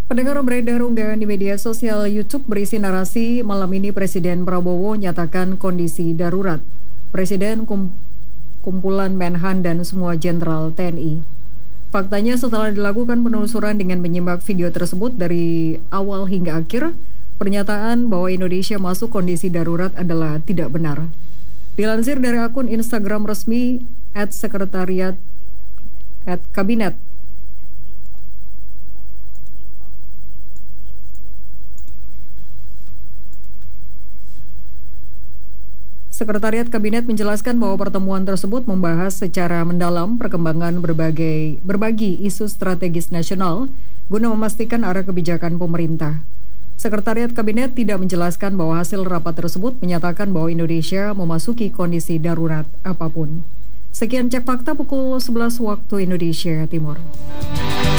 Pendengar beredar unggahan di media sosial YouTube berisi narasi malam ini Presiden Prabowo nyatakan kondisi darurat. Presiden kumpulan Menhan dan semua jenderal TNI. Faktanya setelah dilakukan penelusuran dengan menyimak video tersebut dari awal hingga akhir, pernyataan bahwa Indonesia masuk kondisi darurat adalah tidak benar. Dilansir dari akun Instagram resmi @sekretariat @kabinet Sekretariat Kabinet menjelaskan bahwa pertemuan tersebut membahas secara mendalam perkembangan berbagi isu strategis nasional guna memastikan arah kebijakan pemerintah. Sekretariat Kabinet tidak menjelaskan bahwa hasil rapat tersebut menyatakan bahwa Indonesia memasuki kondisi darurat apapun. Sekian cek fakta pukul 11 waktu Indonesia Timur.